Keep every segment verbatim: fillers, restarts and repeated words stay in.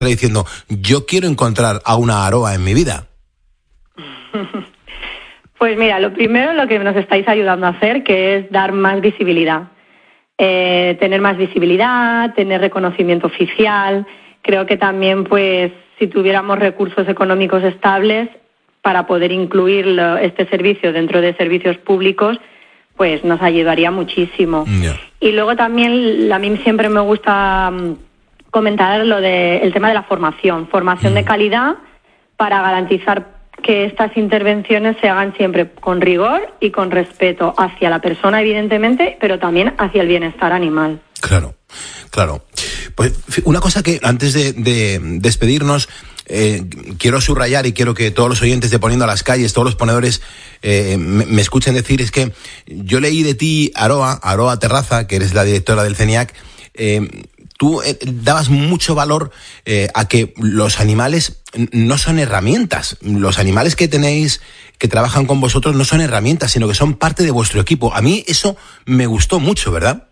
diciendo, yo quiero encontrar a una Aroa en mi vida? Pues mira, lo primero lo que nos estáis ayudando a hacer, que es dar más visibilidad. Eh, tener más visibilidad, tener reconocimiento oficial. Creo que también, pues, si tuviéramos recursos económicos estables para poder incluir lo, este servicio dentro de servicios públicos, pues nos ayudaría muchísimo. Yeah. Y luego también, a mí siempre me gusta um, comentar lo de el tema de la formación, formación mm. de calidad para garantizar que estas intervenciones se hagan siempre con rigor y con respeto hacia la persona, evidentemente, pero también hacia el bienestar animal. Claro, claro. Pues una cosa que antes de, de despedirnos eh, quiero subrayar y quiero que todos los oyentes de Poniendo a las Calles, todos los ponedores eh, me, me escuchen decir, es que yo leí de ti, Aroa, Aroa Terraza, que eres la directora del CENIAC, eh, tú eh, dabas mucho valor eh, a que los animales no son herramientas. Los animales que tenéis, que trabajan con vosotros, no son herramientas, sino que son parte de vuestro equipo. A mí eso me gustó mucho, ¿verdad?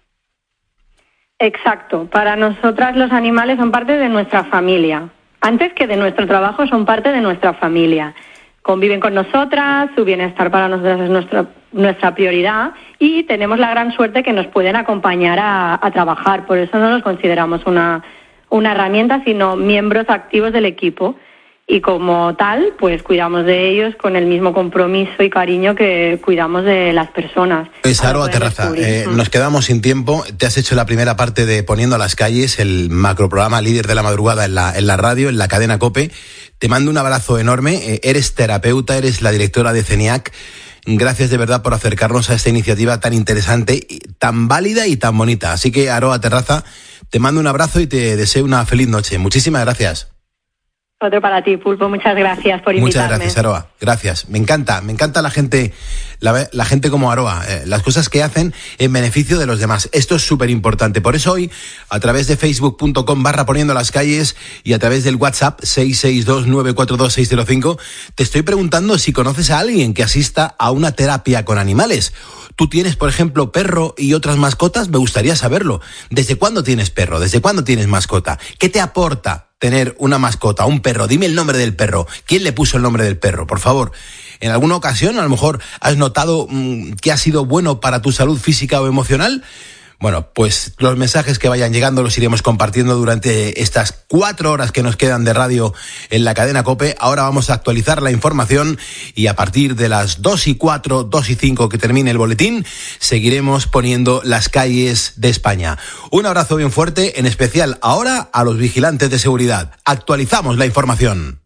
Exacto. Para nosotras los animales son parte de nuestra familia. Antes que de nuestro trabajo, son parte de nuestra familia. Conviven con nosotras, su bienestar para nosotras es nuestra, nuestra prioridad y tenemos la gran suerte que nos pueden acompañar a, a trabajar. Por eso no los consideramos una, una herramienta, sino miembros activos del equipo. Y como tal, pues cuidamos de ellos con el mismo compromiso y cariño que cuidamos de las personas. Pues Aroa Terraza, eh, nos quedamos sin tiempo. Te has hecho la primera parte de Poniendo a las Calles, el macroprograma líder de la madrugada en la, en la radio, en la cadena COPE. Te mando un abrazo enorme. Eh, eres terapeuta, eres la directora de CENIAC. Gracias de verdad por acercarnos a esta iniciativa tan interesante, tan válida y tan bonita. Así que, Aroa Terraza, te mando un abrazo y te deseo una feliz noche. Muchísimas gracias. Otro para ti, Pulpo. Muchas gracias por invitarme. Muchas gracias, Aroa. Gracias. Me encanta, me encanta la gente, la, la gente como Aroa, eh, las cosas que hacen en beneficio de los demás. Esto es súper importante. Por eso hoy, a través de facebook punto com barra Poniendo las Calles y a través del WhatsApp seis seis dos nueve cuatro dos seis cero cinco, te estoy preguntando si conoces a alguien que asista a una terapia con animales. Tú tienes, por ejemplo, perro y otras mascotas. Me gustaría saberlo. ¿Desde cuándo tienes perro? ¿Desde cuándo tienes mascota? ¿Qué te aporta tener una mascota, un perro? Dime el nombre del perro. ¿Quién le puso el nombre del perro? Por favor. ¿En alguna ocasión a lo mejor has notado mmm, que ha sido bueno para tu salud física o emocional? Bueno, pues los mensajes que vayan llegando los iremos compartiendo durante estas cuatro horas que nos quedan de radio en la cadena COPE. Ahora vamos a actualizar la información y a partir de las dos y cuatro, dos y cinco que termine el boletín, seguiremos poniendo las calles de España. Un abrazo bien fuerte, en especial ahora a los vigilantes de seguridad. Actualizamos la información.